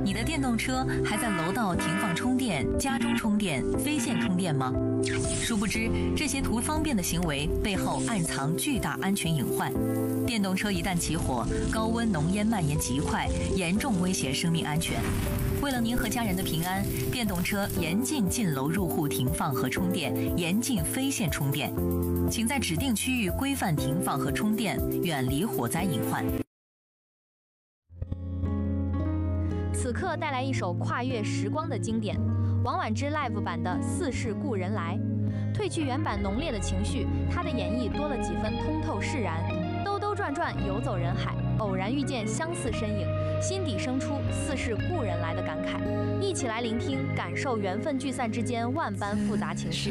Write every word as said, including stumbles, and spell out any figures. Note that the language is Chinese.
你的电动车还在楼道停放充电、家中充电、非线充电吗？殊不知，这些图方便的行为背后暗藏巨大安全隐患。电动车一旦起火，高温浓烟蔓延极快，严重威胁生命安全。为了您和家人的平安，电动车严禁进楼入户停放和充电，严禁非线充电。请在指定区域规范停放和充电，远离火灾隐患。 此刻带来一首跨越时光的经典，王菀之 live 版的《似是故人来》。褪去原版浓烈的情绪，她的演绎多了几分通透释然。兜兜转转，游走人海，偶然遇见相似身影，心底生出似是故人来的感慨。一起来聆听，感受缘分聚散之间万般复杂情绪。